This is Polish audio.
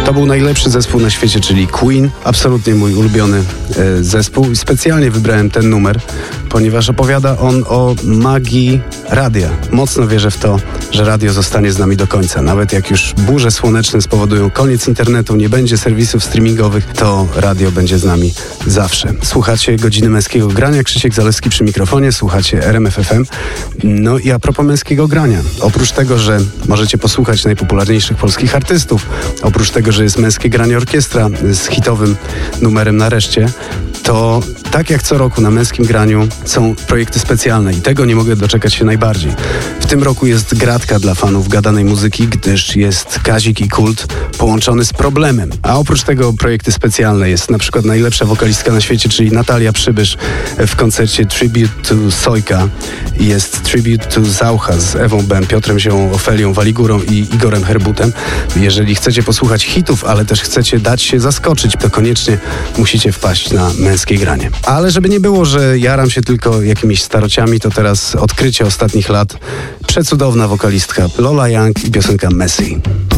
To był najlepszy zespół na świecie, czyli Queen. Absolutnie mój ulubiony zespół. I specjalnie wybrałem ten numer, ponieważ opowiada on o magii radia. Mocno wierzę w to, że radio zostanie z nami do końca. Nawet jak już burze słoneczne spowodują koniec internetu, nie będzie serwisów streamingowych, to radio będzie z nami zawsze. Słuchacie Godziny Męskiego Grania. Krzysiek Zalewski przy mikrofonie. Słuchacie RMF FM. No i a propos męskiego grania. Oprócz tego, że możecie posłuchać najpopularniejszych polskich artystów, oprócz tego, że jest Męskie Granie Orkiestra z hitowym numerem Nareszcie, to tak jak co roku na Męskim Graniu są projekty specjalne i tego nie mogę doczekać się najbardziej. W tym roku jest gratka dla fanów gadanej muzyki, gdyż jest Kazik i Kult połączony z Problemem. A oprócz tego projekty specjalne jest na przykład najlepsza wokalistka na świecie, czyli Natalia Przybysz w koncercie Tribute to Sojka. Jest Tribute to Zaucha z Ewą Ben, Piotrem Zią, Ofelią Waligurą i Igorem Herbutem. Jeżeli chcecie posłuchać hitów, ale też chcecie dać się zaskoczyć, to koniecznie musicie wpaść na Męskie Granie. Ale żeby nie było, że jaram się tylko jakimiś starociami, to teraz odkrycie ostatnich lat. Przecudowna wokalistka Lola Young i piosenka Messy.